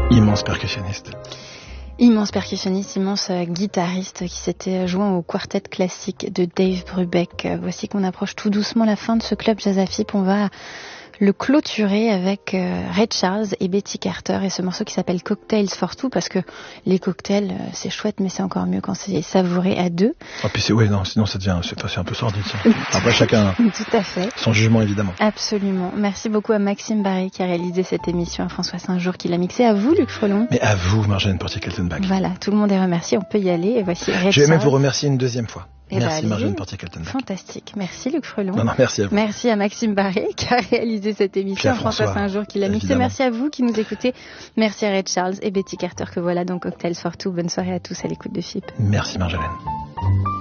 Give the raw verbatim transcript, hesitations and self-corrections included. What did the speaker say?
Immense percussionniste. Immense percussionniste, immense euh, guitariste qui s'était joint au quartet classique de Dave Brubeck. Euh, voici qu'on approche tout doucement la fin de ce club Jazz à Fippe. On va le clôturer avec euh, Ray Charles et Betty Carter et ce morceau qui s'appelle Cocktails for Two, parce que les cocktails, euh, c'est chouette, mais c'est encore mieux quand c'est savouré à deux. Ah, puis c'est, ouais, non, sinon ça devient, c'est, c'est un peu sordide, ça. Après, chacun, tout à fait. Son jugement, évidemment. Absolument. Merci beaucoup à Maxime Barré qui a réalisé cette émission, à François Saint-Jour qui l'a mixé, à vous, Luc Frelon. Mais à vous, Marjolaine Portier-Kaltenbach. Voilà, tout le monde est remercié, on peut y aller, et voici Ray Charles. Je vais même vous remercier une deuxième fois. Eh merci ben, Marjolaine Portier-Kaltenbach. Fantastique. Merci Luc Frelon. Non, non, merci à vous. Merci à Maxime Barré qui a réalisé cette émission, à François, François Saint-Jour qui l'a mixé. Merci à vous qui nous écoutez. Merci à Ray Charles et Betty Carter que voilà donc Cocktails for Two. Bonne soirée à tous à l'écoute de Fippe. Merci Marjolaine.